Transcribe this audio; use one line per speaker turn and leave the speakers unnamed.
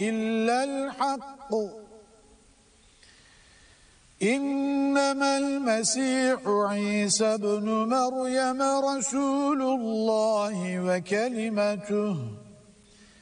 إلا الحق إنما المسيح عيسى ابن مريم رسول الله وكلمته